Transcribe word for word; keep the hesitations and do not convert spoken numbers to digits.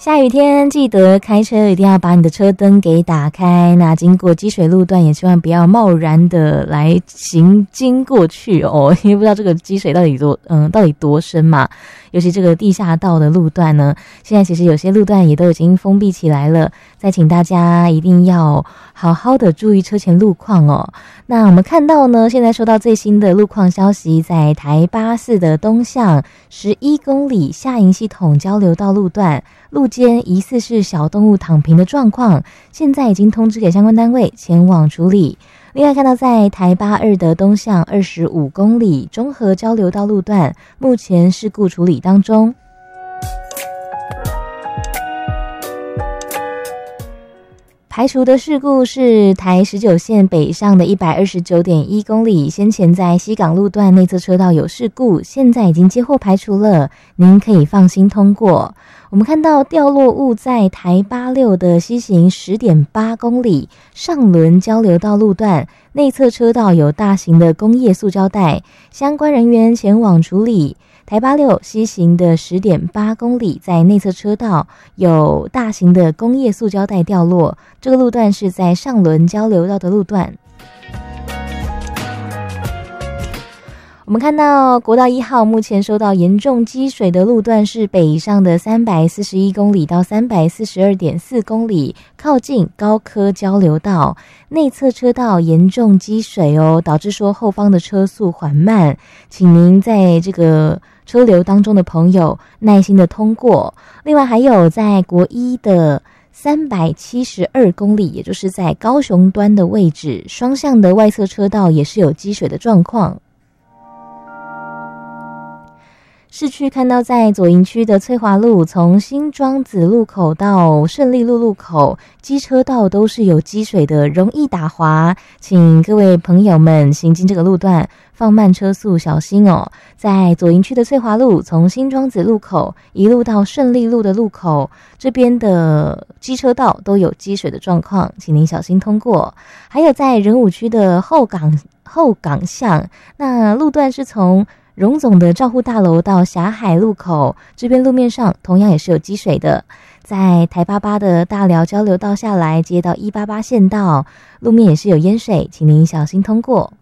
下雨天记得开车一定要把你的车灯给打开，那经过积水路段也千万不要贸然的来行经过去哦，因为不知道这个积水到底多嗯到底多深嘛。尤其这个地下道的路段呢，现在其实有些路段也都已经封闭起来了，再请大家一定要好好的注意车前路况哦。那我们看到呢，现在收到最新的路况消息，在台八四的东向十一公里下营系统交流道路段，路肩疑似是小动物躺平的状况，现在已经通知给相关单位前往处理。另外看到在台八二的东向二十五公里中和交流道路段，目前事故处理当中。排除的事故是台十九线北上的 一百二十九点一公里，先前在西港路段内侧车道有事故，现在已经接获排除了，您可以放心通过。我们看到掉落物在台八六的西行 十点八公里上轮交流道路段，内侧车道有大型的工业塑胶袋，相关人员前往处理。台八六西行的 十点八公里，在内侧车道有大型的工业塑胶袋掉落，这个路段是在上轮交流道的路段。我们看到国道一号目前受到严重积水的路段是北上的三百四十一公里到 三百四十二点四公里，靠近高科交流道，内侧车道严重积水哦，导致说后方的车速缓慢，请您在这个车流当中的朋友耐心的通过。另外还有在国一的三百七十二公里，也就是在高雄端的位置，双向的外侧车道也是有积水的状况。市区看到在左营区的翠华路，从新庄子路口到胜利路路口，机车道都是有积水的，容易打滑，请各位朋友们行经这个路段放慢车速，小心哦。在左营区的翠华路，从新庄子路口一路到胜利路的路口，这边的机车道都有积水的状况，请您小心通过。还有在仁武区的后港后港巷，那路段是从荣总的照护大楼到霞海路口，这边路面上同样也是有积水的。在台八八的大寮交流道下来接到一八八线道，路面也是有淹水，请您小心通过。